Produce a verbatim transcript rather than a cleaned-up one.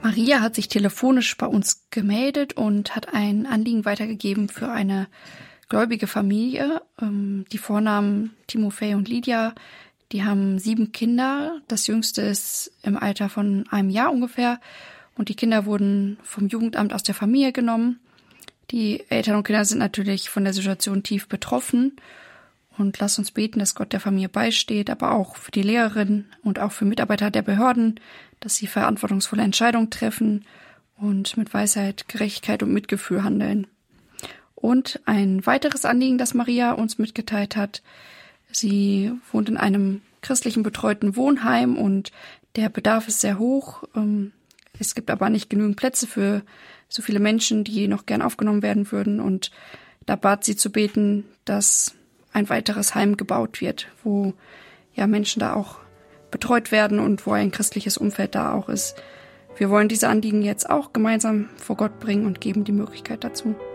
Maria hat sich telefonisch bei uns gemeldet und hat ein Anliegen weitergegeben für eine gläubige Familie. Die Vornamen Timofei und Lydia, die haben sieben Kinder. Das jüngste ist im Alter von einem Jahr ungefähr. Und die Kinder wurden vom Jugendamt aus der Familie genommen. Die Eltern und Kinder sind natürlich von der Situation tief betroffen. Und lasst uns beten, dass Gott der Familie beisteht, aber auch für die Lehrerin und auch für Mitarbeiter der Behörden, dass sie verantwortungsvolle Entscheidungen treffen und mit Weisheit, Gerechtigkeit und Mitgefühl handeln. Und ein weiteres Anliegen, das Maria uns mitgeteilt hat: Sie wohnt in einem christlichen betreuten Wohnheim und der Bedarf ist sehr hoch. Es gibt aber nicht genügend Plätze für so viele Menschen, die noch gern aufgenommen werden würden. Und da bat sie zu beten, dass ein weiteres Heim gebaut wird, wo ja Menschen da auch betreut werden und wo ein christliches Umfeld da auch ist. Wir wollen diese Anliegen jetzt auch gemeinsam vor Gott bringen und geben die Möglichkeit dazu.